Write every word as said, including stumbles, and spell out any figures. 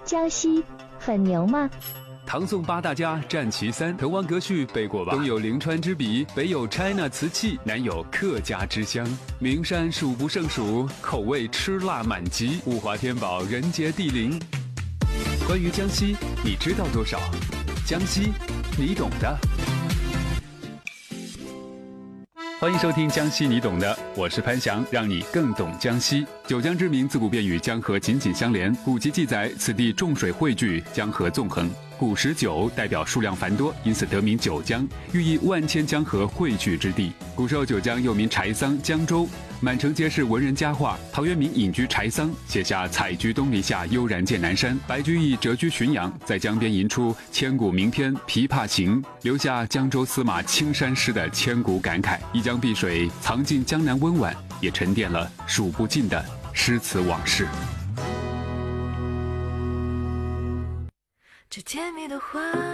江西很牛吗？ 唐宋八大家占其三，滕王阁序背过吧？东有临川之笔，北有 China 瓷器，南有客家之乡，名山数不胜数，口味吃辣满级，物华天宝，人杰地灵。关于江西，你知道多少？江西，你懂的。欢迎收听江西你懂的，我是潘翔，让你更懂江西。九江之名自古便与江河紧紧相连，古籍记载此地众水汇聚，江河纵横。古时九代表数量繁多，因此得名九江，寓意万千江河汇聚之地。古时候九江又名柴桑、江州，满城皆是文人佳话。陶渊明隐居柴桑，写下“采菊东篱下，悠然见南山”；白居易谪居浔阳，在江边吟出千古名篇《琵琶行》，留下江州司马青衫诗的千古感慨。一江碧水藏进江南温婉，也沉淀了数不尽的诗词往事。 这甜蜜的话